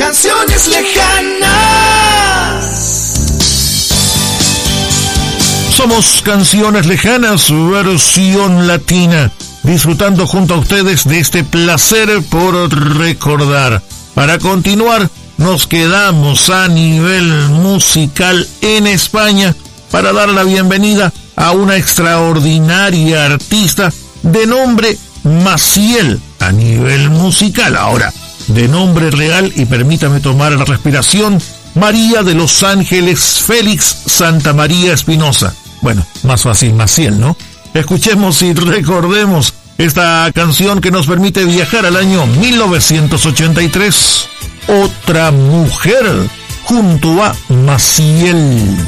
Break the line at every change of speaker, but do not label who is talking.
canciones lejanas.
Somos Canciones Lejanas, versión latina, disfrutando junto a ustedes de este placer por recordar. Para continuar, nos quedamos a nivel musical en España para dar la bienvenida a una extraordinaria artista de nombre Maciel a nivel musical. Ahora, de nombre real, y permítame tomar la respiración, María de los Ángeles Félix Santa María Espinosa. Bueno, más fácil Maciel, ¿no? Escuchemos y recordemos esta canción que nos permite viajar al año 1983. Otra mujer, junto a Maciel.